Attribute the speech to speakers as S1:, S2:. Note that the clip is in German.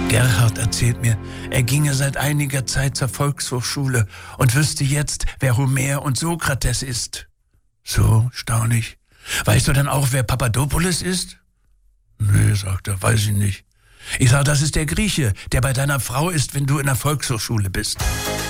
S1: Gerhard erzählt mir, er ginge seit einiger Zeit zur Volkshochschule und wüsste jetzt, wer Homer und Sokrates ist. So, staune ich. Weißt du dann auch, wer Papadopoulos ist? Nee, sagt er, weiß ich nicht. Ich sage, das ist der Grieche, der bei deiner Frau ist, wenn du in der Volkshochschule bist.